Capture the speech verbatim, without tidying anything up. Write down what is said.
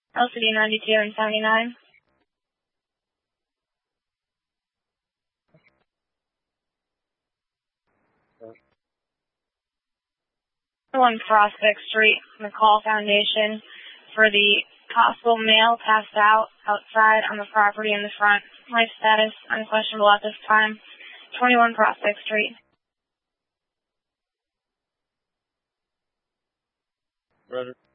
L C D ninety-two and seventy-nine. One Prospect Street, McCall Foundation, for the possible male passed out outside on the property in the front. Life status unquestionable at this time. twenty-one Prospect Street. Roger.